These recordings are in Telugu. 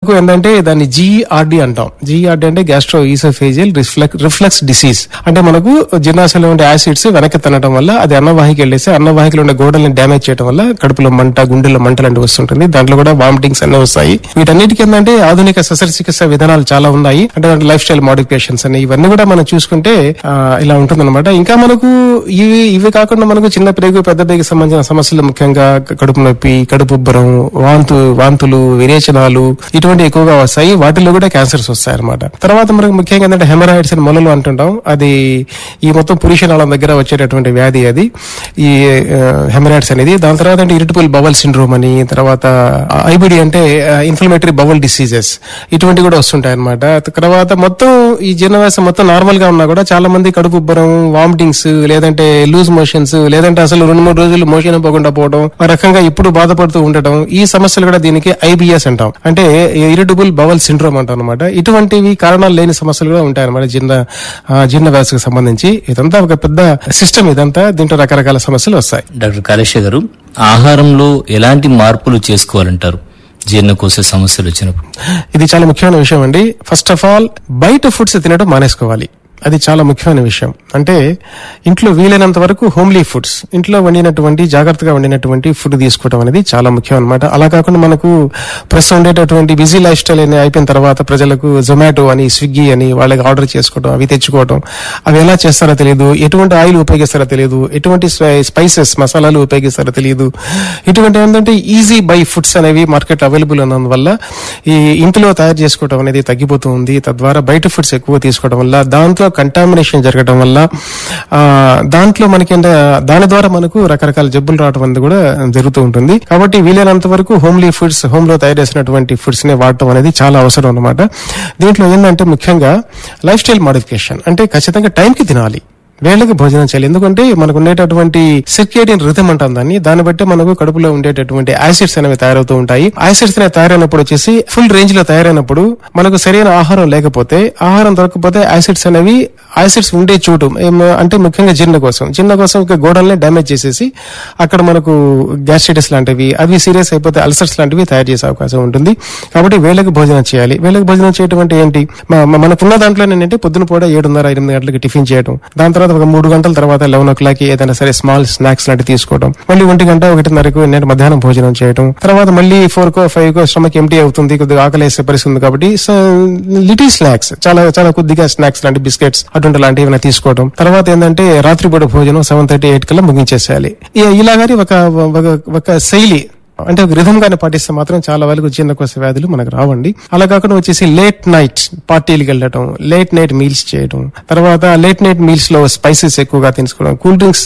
ఏంటంటే దాన్ని GERD అంటాం. GERD అంటే గ్యాస్ట్రో ఈసోఫేజియల్ రిఫ్లక్స్ డిసీజ్. అంటే మనకు జీర్ణాశయంలో ఉండే యాసిడ్స్ వెనక్కి తినడం వల్ల అది అన్నవాహికి వెళ్ళేసి అన్నవాహికలో ఉండే గోడల్ని డ్యామేజ్ చేయడం వల్ల కడుపులో మంట, గుండెల్లో మంట లాంటివి వస్తుంటుంది. దాంట్లో కూడా వామిటింగ్స్ అన్నీ వస్తాయి. వీటన్నిటికీ ఏంటంటే ఆధునిక శస్త్రచికిత్స విధానాలు చాలా ఉన్నాయి. అంటే లైఫ్ స్టైల్ మోడిఫికేషన్స్ అని ఇవన్నీ కూడా మనం చూసుకుంటే ఇలా ఉంటుందన్నమాట. ఇంకా మనకు ఇవి కాకుండా మనకు చిన్న ప్రేగు, పెద్ద ప్రేగు సంబంధించిన సమస్యలు, ముఖ్యంగా కడుపు నొప్పి, కడుపు ఉబ్బరం, వాంతులు, విరేచనాలు ఇటువంటి ఎక్కువగా వస్తాయి. వాటిల్లో కూడా క్యాన్సర్స్ వస్తాయి అనమాట. తర్వాత మనకు ముఖ్యంగా ఏంటంటే హెమరాయిడ్స్ అని మొలలు అంటుంటాం. అది ఈ మొత్తం పురుషనాళం దగ్గర వచ్చేటటువంటి వ్యాధి అది, ఈ హెమరాయిడ్స్ అనేది. దాని తర్వాత అంటే ఇరిటబుల్ బవల్ సిండ్రోమ్ అని, తర్వాత IBD అంటే ఇన్ఫ్లమేటరీ బవల్ డిసీజెస్, ఇటువంటి కూడా వస్తుంటాయి అనమాట. తర్వాత మొత్తం ఈ జీర్ణవ్యవస్థ మొత్తం నార్మల్ గా ఉన్నా కూడా చాలా మంది కడుపు ఉబ్బరం, వామిటింగ్స్, లేదంటే లూజ్ మోషన్స్, లేదంటే అసలు 2-3 రోజులు మోషన్ పోకుండా పోవడం, ఆ రకంగా ఇప్పుడు బాధపడుతూ ఉండటం, ఈ సమస్యలు కూడా దీనికి IBS అంటాం. అంటే ఇరిటబుల్ బవల్ సిండ్రోమ్ అంటాం అనమాట. ఇటువంటివి కారణాలు లేని సమస్యలు కూడా ఉంటాయన్నమాట జీర్ణ వ్యవస్థకు సంబంధించి. ఇదంతా ఒక పెద్ద సిస్టమ్. ఇదంతా దీంట్లో రకరకాల సమస్యలు వస్తాయి. డాక్టర్ కాళేశ్వర్ గారు, ఆహారంలో ఎలాంటి మార్పులు చేసుకోవాలంటారు జీర్ణకోశ సమస్యలు వచ్చినప్పుడు? ఇది చాలా ముఖ్యమైన విషయం అండి. ఫస్ట్ ఆఫ్ ఆల్ బయట ఫుడ్స్ తినడం మానేసుకోవాలి. అది చాలా ముఖ్యమైన విషయం. అంటే ఇంట్లో వీలైనంత వరకు హోమ్లీ ఫుడ్స్, ఇంట్లో వండినటువంటి, జాగ్రత్తగా వండినటువంటి ఫుడ్ తీసుకోవడం అనేది చాలా ముఖ్యం అనమాట. అలా కాకుండా మనకు ప్రస్తుతం ఉండేటటువంటి బిజీ లైఫ్ స్టైల్ అయిపోయిన తర్వాత ప్రజలకు జొమాటో అని, స్విగ్గీ అని వాళ్ళకి ఆర్డర్ చేసుకోవడం, అవి తెచ్చుకోవడం, అవి ఎలా చేస్తారో తెలియదు, ఎటువంటి ఆయిల్ ఉపయోగిస్తారో తెలియదు, ఎటువంటి స్పైసెస్, మసాలాలు ఉపయోగిస్తారో తెలియదు. ఇటువంటి ఏంటంటే ఈజీ బై ఫుడ్స్ అనేవి మార్కెట్ అవైలబుల్ ఉన్నందువల్ల ఈ ఇంట్లో తయారు చేసుకోవడం అనేది తగ్గిపోతూ ఉంది. తద్వారా బయట ఫుడ్స్ ఎక్కువ తీసుకోవడం వల్ల, దాంట్లో కంటామినేషన్ జరగడం వల్ల, దాంట్లో మనకి దాని ద్వారా మనకు రకరకాల జబ్బులు రావడం అనేది కూడా జరుగుతూ ఉంటుంది. కాబట్టి వీలైనంత వరకు హోమ్లీ ఫుడ్స్, హోమ్ లో తయారు చేసినటువంటి ఫుడ్స్ ని వాడటం అనేది చాలా అవసరం అన్నమాట. దీంట్లో ఏంటంటే ముఖ్యంగా లైఫ్ స్టైల్ మోడిఫికేషన్. అంటే ఖచ్చితంగా టైంకి తినాలి, వేళకి భోజనం చేయాలి. ఎందుకంటే మనకు ఉండేటటువంటి సిర్కేడియన్ రిథమ్ అంటాం దాన్ని బట్టి మనకు కడుపులో ఉండేటటువంటి యాసిడ్స్ అనేవి తయారవుతూ ఉంటాయి. యాసిడ్స్ అనేవి తయారైనప్పుడు వచ్చేసి ఫుల్ రేంజ్ లో తయారైనప్పుడు మనకు సరైన ఆహారం లేకపోతే, ఆహారం దొరకకపోతే యాసిడ్స్ ఉండే చోటు అంటే ముఖ్యంగా జీర్ణ కోసం గోడల్ని డ్యామేజ్ చేసేసి అక్కడ మనకు గ్యాస్ట్రైటిస్ లాంటివి, అవి సీరియస్ అయిపోతే అల్సర్స్ లాంటివి తయారు చేసే అవకాశం ఉంటుంది. కాబట్టి వేళకి భోజనం చేయాలి. వేళకి భోజనం చేయడం అంటే ఏంటి? మనకున్న దాంట్లో ఏంటంటే పొద్దున పూట 7:30-8 గంటలకి టిఫిన్ చేయడం, దాని తర్వాత ఒక 3 గంటల తర్వాత 11 o'clock ఏదైనా సరే స్మాల్ స్నాక్స్ లాంటి తీసుకోవడం, మళ్ళీ 1 గంట 1:30కు మధ్యాహ్నం భోజనం చేయడం, తర్వాత మళ్ళీ 4-5 స్టమక్ ఎంటీ అవుతుంది, కొద్దిగా ఆకలి వేసే పరిస్థితి ఉంది. కాబట్టి లిటిల్ స్నాక్స్, చాలా కొద్దిగా స్నాక్స్ లాంటి బిస్కెట్స్ అటువంటి లాంటివి ఏమైనా తీసుకోవడం. తర్వాత ఏంటంటే రాత్రిపూట భోజనం 7:30-8 కల్లా ముగించేసేయాలి. ఇలాగని ఒక శైలి, అంటే ఒక రిథమ్ గానే పాటిస్తే మాత్రం చాలా వరకు జీర్ణకోశ వ్యాధులు మనకు రావండి. అలా కాకుండా వచ్చేసి లేట్ నైట్ పార్టీలకు వెళ్ళటం, లేట్ నైట్ మీల్స్ చేయడం, తర్వాత లేట్ నైట్ మీల్స్ లో స్పైసెస్ ఎక్కువగా తీసుకోవడం, కూల్ డ్రింక్స్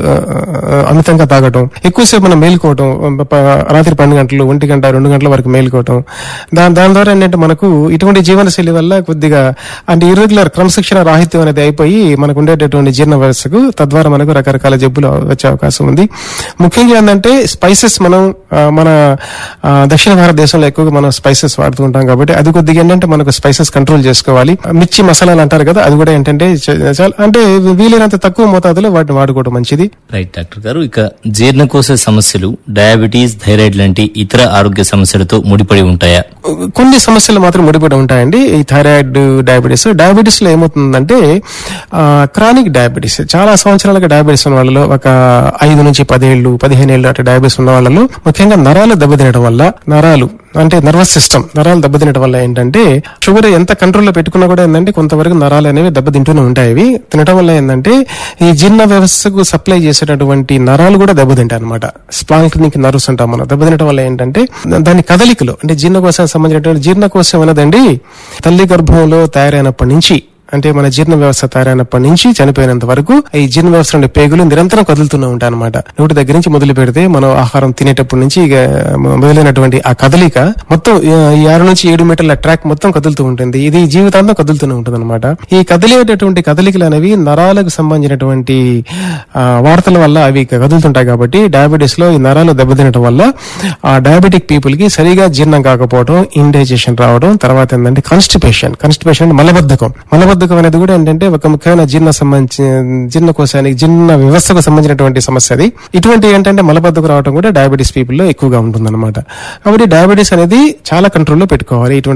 అమితంగా తాగటం, ఎక్కువసేపు మనం మేలుకోవటం, రాత్రి 12 గంటలు, 1 గంట 2 గంటల వరకు మేలుకోవటం. దాని ద్వారా ఏంటంటే మనకు ఇటువంటి జీవనశైలి వల్ల కొద్దిగా అంటే ఇర్రెగ్యులర్, క్రమశిక్షణ రాహిత్యం అనేది అయిపోయి మనకు ఉండేటటువంటి జీర్ణ వ్యవస్థకు, తద్వారా మనకు రకరకాల జబ్బులు వచ్చే అవకాశం ఉంది. ముఖ్యంగా ఏంటంటే స్పైసెస్ మన దక్షిణ భారతదేశంలో ఎక్కువగా మనం స్పైసెస్ వాడుతూ ఉంటాం. కాబట్టి అది కొద్దిగా ఏంటంటే మనకు స్పైసెస్ కంట్రోల్ చేసుకోవాలి. మిర్చి మసాలాలు అంటారు కదా, అది కూడా ఏంటంటే అంటే వీలైనంత తక్కువ మోతాదులో వాటిని వాడుకోవడం మంచిది. రైట్ డాక్టర్ గారు, ఇక జీర్ణకోశ సమస్యలు డయాబెటీస్, థైరాయిడ్ లాంటి ఇతర ఆరోగ్య సమస్యలతో ముడిపడి ఉంటాయా? కొన్ని సమస్యలు మాత్రం ముడిపడి ఉంటాయండి. ఈ థైరాయిడ్, డయాబెటీస్ లో ఏమవుతుందంటే క్రానిక్ డయాబెటీస్, చాలా సంవత్సరాలుగా డయాబెటీస్ ఉన్న వాళ్ళలో, ఒక 5 నుంచి 10 ఏళ్ళు 15 ఏళ్ళు అటు డయాబెటీస్ ఉన్న వాళ్ళలో ముఖ్యంగా నరాలు దెబ్బతినడం వల్ల, నరాలు అంటే నర్వస్ సిస్టమ్, నరాలు దెబ్బతినడం వల్ల ఏంటంటే షుగర్ ఎంత కంట్రోల్లో పెట్టుకున్నా కూడా ఏంటంటే కొంతవరకు నరాలు అనేవి దెబ్బతింటూనే ఉంటాయి. అవి తినడం వల్ల ఏంటంటే ఈ జీర్ణ వ్యవస్థకు సప్లై చేసేటటువంటి నరాలు కూడా దెబ్బతింటాయి అనమాట. స్ప్లాంక్నిక్ నర్వ్స్ అంటాం మనం. దెబ్బతినడం వల్ల ఏంటంటే దాని కదలికలో, అంటే జీర్ణకోశానికి సంబంధించినటువంటి, జీర్ణకోశం అనేదండి తల్లి గర్భంలో తయారైనప్పటి నుంచి, అంటే మన జీర్ణ వ్యవస్థ తయారైనప్పటి నుంచి చనిపోయినంత వరకు ఈ జీర్ణ వ్యవస్థ నుండి పేగులు నిరంతరం కదులుతూనే ఉంటాయి అనమాట. నోటి దగ్గర నుంచి మొదలు పెడితే మనం ఆహారం తినేటప్పటి నుంచి మొదలైనటువంటి ఆ కదలిక మొత్తం 6 నుంచి 7 మీటర్ల ట్రాక్ మొత్తం కదులుతూ ఉంటుంది. ఇది జీవితాంతం కదులుతూనే ఉంటుంది అనమాట. ఈ కదిలేటటువంటి కదలికలు అనేవి నరాలకు సంబంధించినటువంటి వార్తల వల్ల అవి కదులుతుంటాయి. కాబట్టి డయాబెటీస్ లో ఈ నరాలు దెబ్బతినడం వల్ల ఆ డయాబెటిక్ పీపుల్ కి సరిగా జీర్ణం కాకపోవడం, ఇండైజెషన్ రావడం, తర్వాత ఏంటంటే కాన్స్టిపేషన్ అంటే మలబద్ధకం అనేది కూడా ఏంటంటే ఒక ముఖ్యమైన జీర్ణకోశానికి, జీర్ణ వ్యవస్థకు సంబంధించినటువంటి సమస్య అది. ఇటువంటి ఏంటంటే మలబద్ధకం రావడం కూడా డయాబెటీస్ పీపుల్ లో ఎక్కువగా ఉంటుంది అనమాట. కాబట్టి డయాబెటీస్ అనేది చాలా కంట్రోల్లో పెట్టుకోవాలి. ఇటువంటి